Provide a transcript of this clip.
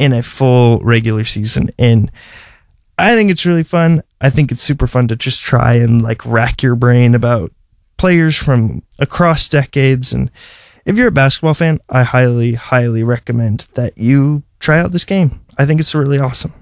in a full regular season. And I think it's really fun. I think it's super fun to just try and like rack your brain about players from across decades. And if you're a basketball fan, I highly, highly recommend that you try out this game. I think it's really awesome.